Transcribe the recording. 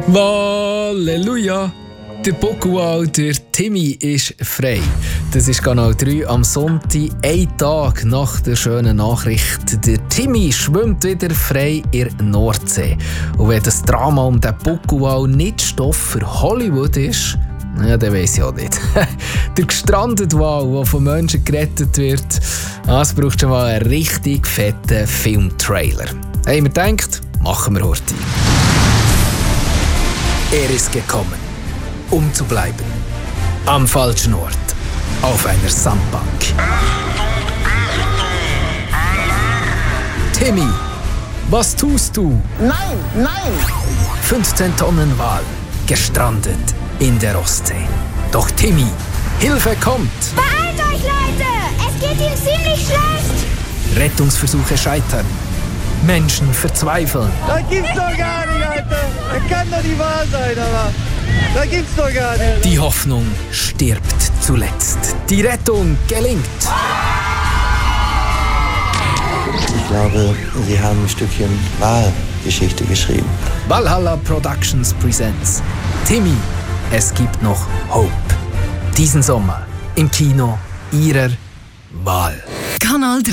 Halleluja! Der Pokuau, der Timmy, ist frei. Das ist Kanal 3 am Sonntag, ein Tag nach der schönen Nachricht. Der Timmy schwimmt wieder frei in der Nordsee. Und wenn das Drama um den Pokuau nicht Stoff für Hollywood ist, ja, dann weiss ich auch nicht. Der gestrandete Wal, der von Menschen gerettet wird, das braucht schon mal einen richtig fetten Filmtrailer. Haben wir gedacht, machen wir heute. Er ist gekommen, um zu bleiben. Am falschen Ort, auf einer Sandbank. Timmy, was tust du? Nein! 15 Tonnen Wal, gestrandet in der Ostsee. Doch Timmy, Hilfe kommt! Beeilt euch, Leute! Es geht ihm ziemlich schlecht! Rettungsversuche scheitern. Menschen verzweifeln. Das gibt's doch gar nicht, Alter! Das kann doch nicht wahr sein, aber... Das gibt's doch gar nicht! Die Hoffnung stirbt zuletzt. Die Rettung gelingt. Ich glaube, Sie haben ein Stückchen Wahlgeschichte geschrieben. Valhalla Productions presents Timmy, es gibt noch Hope. Diesen Sommer im Kino Ihrer Wahl. Kanal 3.